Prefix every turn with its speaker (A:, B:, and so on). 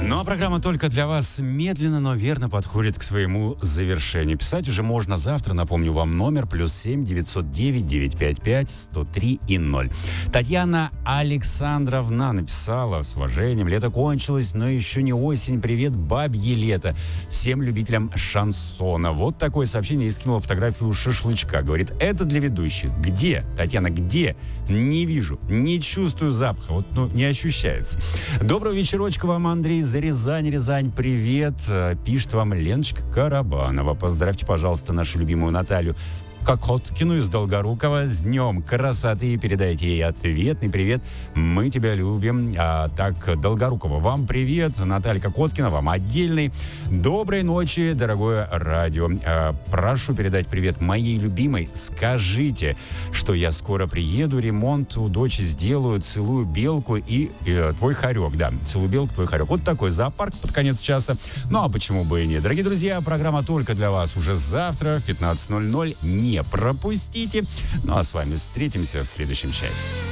A: Ну а программа «Только для вас» медленно, но верно подходит к своему завершению. Писать уже можно завтра. Напомню вам номер +7 909 955 103 и 0. Татьяна Александровна написала с уважением: лето кончилось, но еще не осень. Привет, бабье лето. Всем любителям шансона. Вот такое сообщение, и скинула фотографию шашлычка. Говорит, это для ведущих. Где? Татьяна, где? Не вижу, не чувствую запаха. Вот, не ощущается. Доброго вечерочка вам, Андрей, за Рязань, привет. Пишет вам Леночка Карабанова. Поздравьте, пожалуйста, нашу любимую Наталью Кокоткину из Долгорукова с днем красоты. Передайте ей ответный привет. Мы тебя любим. Так, Долгорукова, вам привет. Наталья Кокоткина, вам отдельный. Доброй ночи, дорогое радио. Прошу передать привет моей любимой. Скажите, что я скоро приеду, ремонт у дочери сделаю. Целую белку и твой хорек. Да, целую белку, твой хорек. Вот такой зоопарк под конец часа. Ну, а почему бы и нет? Дорогие друзья, программа «Только для вас» уже завтра в 15:00. Не пропустите. Ну, а с вами встретимся в следующем часе.